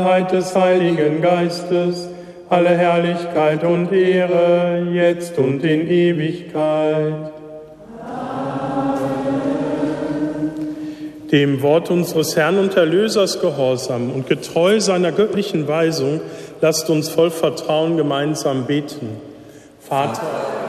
des Heiligen Geistes, alle Herrlichkeit und Ehre, jetzt und in Ewigkeit. Dem Wort unseres Herrn und Erlösers gehorsam und getreu seiner göttlichen Weisung, lasst uns voll Vertrauen gemeinsam beten. Vater,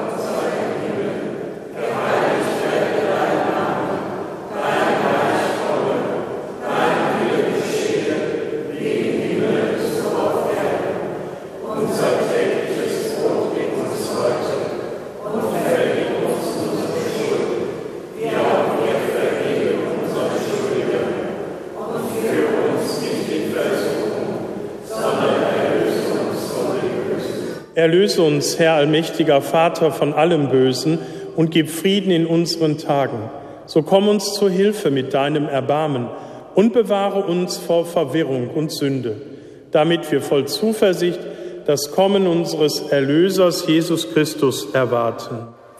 erlöse uns, Herr allmächtiger Vater, von allem Bösen und gib Frieden in unseren Tagen. So komm uns zur Hilfe mit deinem Erbarmen und bewahre uns vor Verwirrung und Sünde, damit wir voll Zuversicht das Kommen unseres Erlösers Jesus Christus erwarten.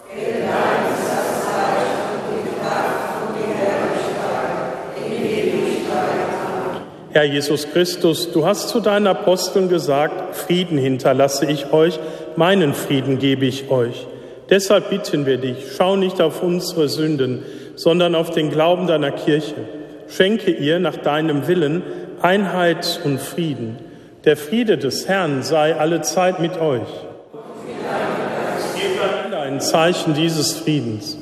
Herr Jesus Christus, du hast zu deinen Aposteln gesagt, Frieden hinterlasse ich euch, meinen Frieden gebe ich euch. Deshalb bitten wir dich, schau nicht auf unsere Sünden, sondern auf den Glauben deiner Kirche. Schenke ihr nach deinem Willen Einheit und Frieden. Der Friede des Herrn sei allezeit mit euch. Gebt einander ein Zeichen dieses Friedens.